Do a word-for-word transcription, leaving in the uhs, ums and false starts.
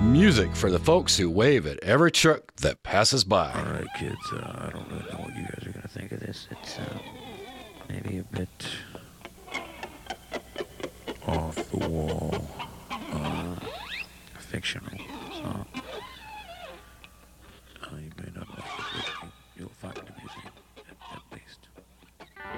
Music for the folks who wave at every truck that passes by. All right, kids, uh, I don't really know what you guys are going to think of this. It's uh, maybe a bit off the wall, uh, fictional. So